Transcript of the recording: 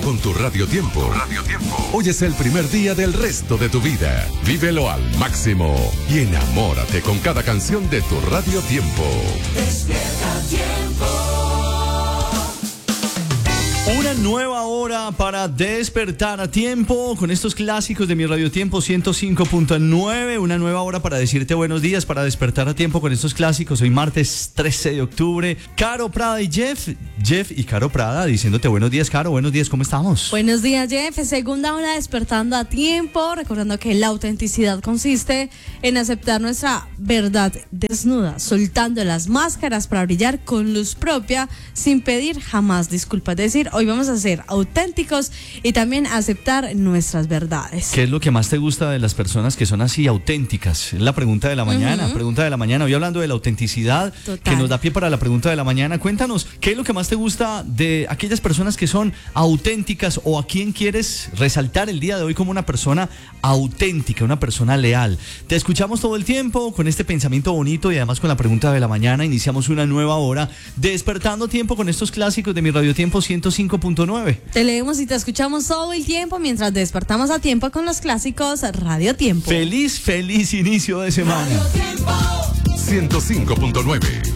con tu Radio Tiempo. Hoy es el primer día del resto de tu vida. Vívelo al máximo y enamórate con cada canción de tu Radio Tiempo. Despierta Tiempo. Una nueva hora para despertar a tiempo con estos clásicos de mi Radio Tiempo 105.9. Una nueva hora para decirte buenos días, para despertar a tiempo con estos clásicos. Hoy martes 13 de octubre. Caro Prada y Jeff y Caro Prada diciéndote buenos días, Caro. Buenos días, ¿cómo estamos? Buenos días, Jeff. Segunda hora despertando a tiempo. Recordando que la autenticidad consiste en aceptar nuestra verdad desnuda, soltando las máscaras para brillar con luz propia sin pedir jamás disculpas. Es decir, hoy vamos a ser auténticos y también aceptar nuestras verdades. ¿Qué es lo que más te gusta de las personas que son así auténticas? Es la pregunta de la mañana. Pregunta de la mañana. Hoy hablando de la autenticidad, que nos da pie para la pregunta de la mañana. Cuéntanos, ¿qué es lo que más te gusta de aquellas personas que son auténticas o a quién quieres resaltar el día de hoy como una persona auténtica, una persona leal? Te escuchamos todo el tiempo con este pensamiento bonito y además con la pregunta de la mañana. Iniciamos una nueva hora despertando tiempo con estos clásicos de mi Radio Tiempo 105.9. Te leemos y te escuchamos todo el tiempo mientras despertamos a tiempo con los clásicos Radio Tiempo. Feliz inicio de semana. Radio Tiempo 105.9.